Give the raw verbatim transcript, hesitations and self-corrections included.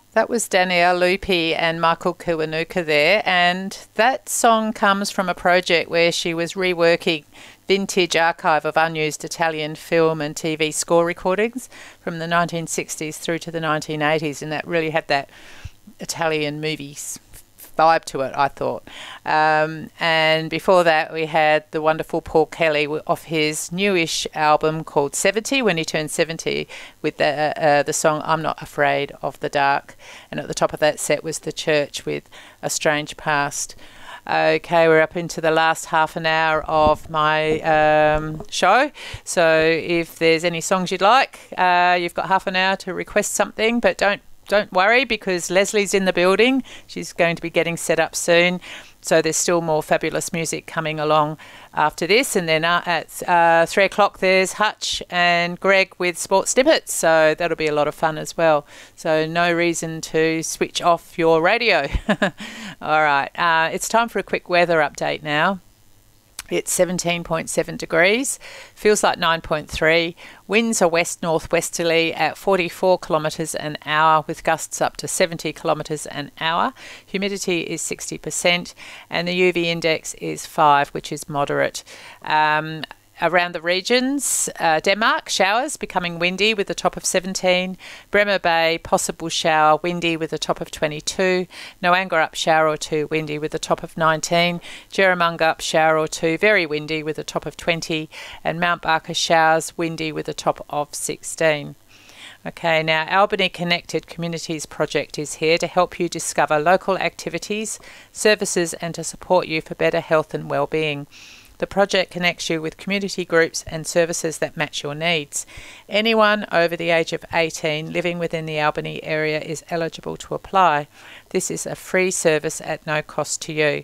That was Danielle Lupi and Michael Kiwanuka there, and that song comes from a project where she was reworking vintage archive of unused Italian film and T V score recordings from the nineteen sixties through to the nineteen eighties, and that really had that Italian movies vibe to it, I thought. Um, and before that, we had the wonderful Paul Kelly off his newish album called seventy, when he turned seventy, with the, uh, the song I'm Not Afraid of the Dark. And at the top of that set was The Church with A Strange Past. Okay, we're up into the last half an hour of my um, show. So if there's any songs you'd like, uh, you've got half an hour to request something, but don't Don't worry, because Leslie's in the building. She's going to be getting set up soon. So there's still more fabulous music coming along after this. And then uh, at uh, three o'clock, there's Hutch and Greg with Sports Snippets. So that'll be a lot of fun as well. So no reason to switch off your radio. All right. Uh, it's time for a quick weather update now. It's seventeen point seven degrees, feels like nine point three. Winds are west-northwesterly at forty-four kilometres an hour with gusts up to seventy kilometres an hour. Humidity is sixty percent and the U V index is five, which is moderate. Um, Around the regions, uh, Denmark, showers, becoming windy with a top of seventeen. Bremer Bay, possible shower, windy with a top of twenty-two. Noanga up, shower or two, windy with a top of nineteen. Jerramunga up, shower or two, very windy with a top of twenty. And Mount Barker, showers, windy with a top of sixteen. Okay, now Albany Connected Communities Project is here to help you discover local activities, services and to support you for better health and well-being. The project connects you with community groups and services that match your needs. Anyone over the age of eighteen living within the Albany area is eligible to apply. This is a free service at no cost to you.